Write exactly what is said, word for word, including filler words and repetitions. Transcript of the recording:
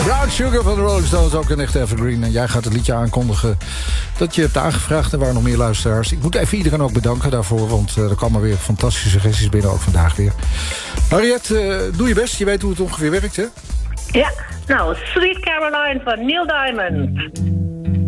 Brown Sugar van de Rolling Stones, ook een echte evergreen. En jij gaat het liedje aankondigen dat je hebt aangevraagd. En waar nog meer luisteraars. Ik moet even iedereen ook bedanken daarvoor. Want uh, er kwamen weer fantastische suggesties binnen, ook vandaag weer. Harriet, uh, doe je best. Je weet hoe het ongeveer werkt, hè? Ja, nou, Sweet Caroline van Neil Diamond.